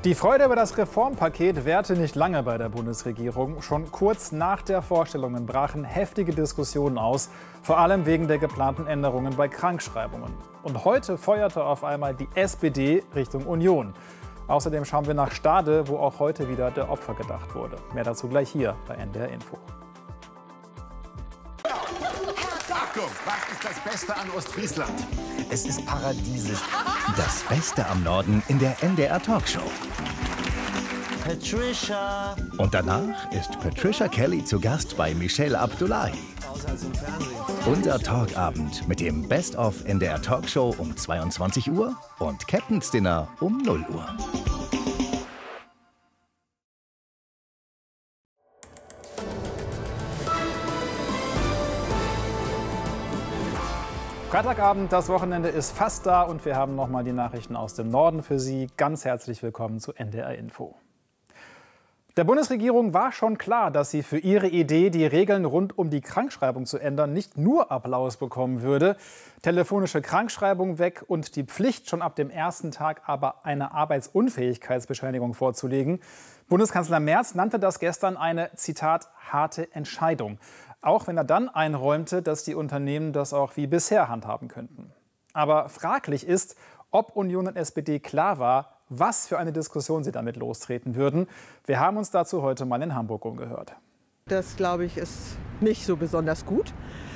Die Freude über das Reformpaket währte nicht lange bei der Bundesregierung. Schon kurz nach der Vorstellungen brachen heftige Diskussionen aus, vor allem wegen der geplanten Änderungen bei Krankschreibungen. Und heute feuerte auf einmal die SPD Richtung Union. Außerdem schauen wir nach Stade, wo auch heute wieder der Opfer gedacht wurde. Mehr dazu gleich hier bei NDR Info. Was ist das Beste an Ostfriesland? Es ist paradiesisch. Das Beste am Norden in der NDR Talkshow. Patricia. Und danach ist Patricia Kelly zu Gast bei Michelle Abdullahi. Unser Talkabend mit dem Best-of NDR Talkshow um 22 Uhr und Captain's Dinner um 0 Uhr. Freitagabend, das Wochenende ist fast da und wir haben nochmal die Nachrichten aus dem Norden für Sie. Ganz herzlich willkommen zu NDR Info. Der Bundesregierung war schon klar, dass sie für ihre Idee, die Regeln rund um die Krankschreibung zu ändern, nicht nur Applaus bekommen würde. Telefonische Krankschreibung weg und die Pflicht, schon ab dem ersten Tag aber eine Arbeitsunfähigkeitsbescheinigung vorzulegen. Bundeskanzler Merz nannte das gestern eine, Zitat, harte Entscheidung. Auch wenn er dann einräumte, dass die Unternehmen das auch wie bisher handhaben könnten. Aber fraglich ist, ob Union und SPD klar war, was für eine Diskussion sie damit lostreten würden. Wir haben uns dazu heute mal in Hamburg umgehört. Das, glaube ich, ist nicht so besonders gut,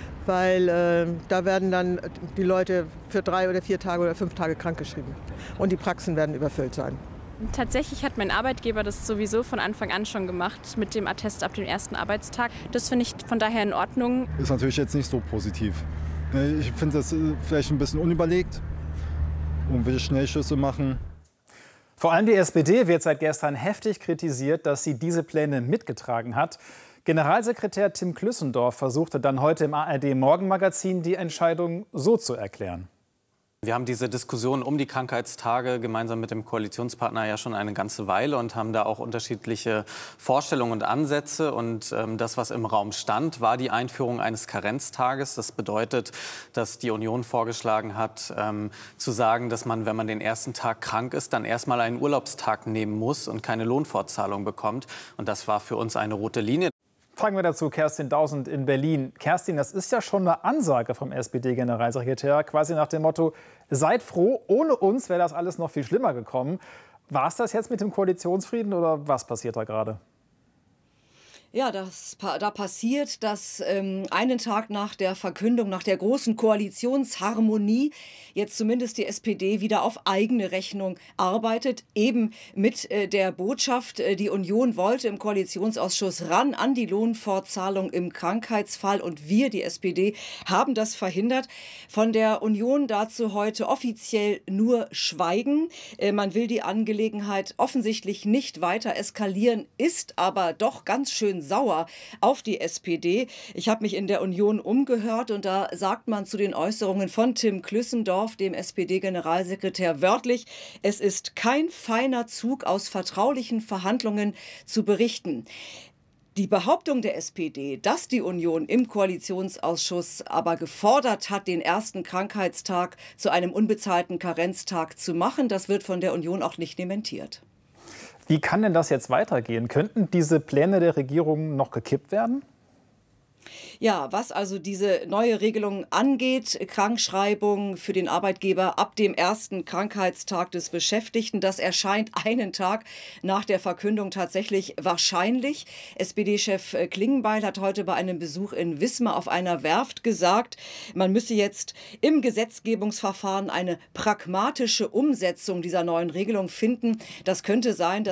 weil da werden dann die Leute für 3 oder 4 Tage oder 5 Tage krankgeschrieben. Und die Praxen werden überfüllt sein. Tatsächlich hat mein Arbeitgeber das sowieso von Anfang an schon gemacht mit dem Attest ab dem ersten Arbeitstag. Das finde ich von daher in Ordnung. Ist natürlich jetzt nicht so positiv. Ich finde das vielleicht ein bisschen unüberlegt, irgendwelche Schnellschüsse machen. Vor allem die SPD wird seit gestern heftig kritisiert, dass sie diese Pläne mitgetragen hat. Generalsekretär Tim Klüssendorf versuchte dann heute im ARD-Morgenmagazin die Entscheidung so zu erklären. Wir haben diese Diskussion um die Krankheitstage gemeinsam mit dem Koalitionspartner ja schon eine ganze Weile und haben da auch unterschiedliche Vorstellungen und Ansätze. Und das, was im Raum stand, war die Einführung eines Karenztages. Das bedeutet, dass die Union vorgeschlagen hat, zu sagen, dass man, wenn man den ersten Tag krank ist, dann erstmal einen Urlaubstag nehmen muss und keine Lohnfortzahlung bekommt. Und das war für uns eine rote Linie. Fragen wir dazu Kerstin Dausend in Berlin. Kerstin, das ist ja schon eine Ansage vom SPD-Generalsekretär, quasi nach dem Motto, seid froh, ohne uns wäre das alles noch viel schlimmer gekommen. War es das jetzt mit dem Koalitionsfrieden oder was passiert da gerade? Ja, da passiert, dass einen Tag nach der Verkündung, nach der großen Koalitionsharmonie, jetzt zumindest die SPD wieder auf eigene Rechnung arbeitet, eben mit der Botschaft, die Union wollte im Koalitionsausschuss ran an die Lohnfortzahlung im Krankheitsfall und wir, die SPD, haben das verhindert. Von der Union dazu heute offiziell nur Schweigen. Man will die Angelegenheit offensichtlich nicht weiter eskalieren, ist aber doch ganz schön sauer auf die SPD. Ich habe mich in der Union umgehört und da sagt man zu den Äußerungen von Tim Klüssendorf, dem SPD-Generalsekretär, wörtlich: Es ist kein feiner Zug, aus vertraulichen Verhandlungen zu berichten. Die Behauptung der SPD, dass die Union im Koalitionsausschuss aber gefordert hat, den ersten Krankheitstag zu einem unbezahlten Karenztag zu machen, das wird von der Union auch nicht dementiert. Wie kann denn das jetzt weitergehen? Könnten diese Pläne der Regierung noch gekippt werden? Ja, was also diese neue Regelung angeht, Krankschreibung für den Arbeitgeber ab dem ersten Krankheitstag des Beschäftigten, das erscheint einen Tag nach der Verkündung tatsächlich wahrscheinlich. SPD-Chef Klingbeil hat heute bei einem Besuch in Wismar auf einer Werft gesagt, man müsse jetzt im Gesetzgebungsverfahren eine pragmatische Umsetzung dieser neuen Regelung finden. Das könnte sein, dass